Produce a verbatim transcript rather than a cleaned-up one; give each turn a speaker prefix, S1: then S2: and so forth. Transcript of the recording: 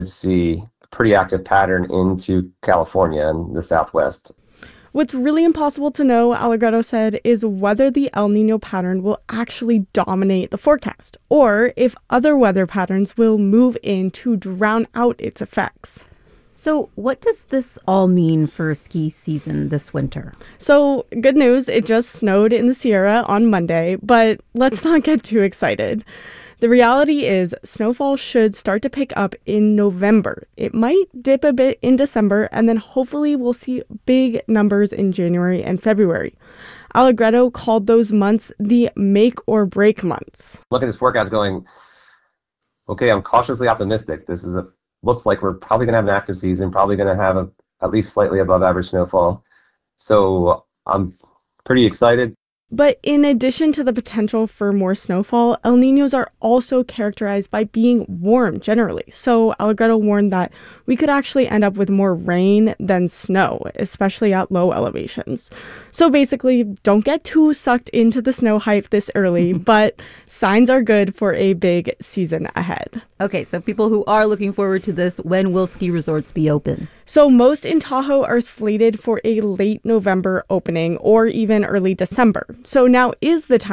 S1: see a pretty active pattern into California and the Southwest.
S2: What's really impossible to know, Allegretto said, is whether the El Nino pattern will actually dominate the forecast, or if other weather patterns will move in to drown out its effects.
S3: So what does this all mean for ski season this winter?
S2: So, good news, it just snowed in the Sierra on Monday, but let's not get too excited. The reality is snowfall should start to pick up in November. It might dip a bit in December, and then hopefully we'll see big numbers in January and February. Allegretto called those months the make or break months.
S1: Look at this forecast going, okay, I'm cautiously optimistic. This is a looks like we're probably going to have an active season, probably going to have a, at least slightly above average snowfall. So I'm pretty excited.
S2: But in addition to the potential for more snowfall, El Niños are also characterized by being warm generally. So Allegretto warned that we could actually end up with more rain than snow, especially at low elevations. So basically, don't get too sucked into the snow hype this early, but signs are good for a big season ahead.
S3: Okay, so people who are looking forward to this, when will ski resorts be open?
S2: So most in Tahoe are slated for a late November opening or even early December. So now is the time